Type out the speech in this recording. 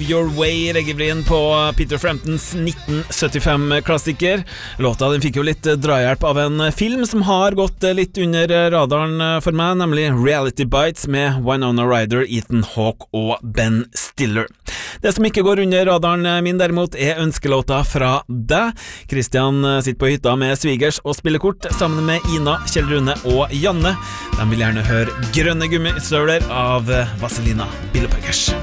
Your Way, reggaevrien på Peter Framptons 1975-klassiker. Låta den fikk jo litt drahjelp av en film som har gått litt under radaren for meg, nemlig Reality Bites med Winona Ryder, Ethan Hawke og Ben Stiller. Det som ikke går under radaren min derimot er ønskelåta fra deg. Christian sitter på hytta med svigers og spiller kort sammen med Ina, Kjell Rune og Janne. De vil gjerne høre Grønne gummistøvler av Vazelina Bilopphøggers.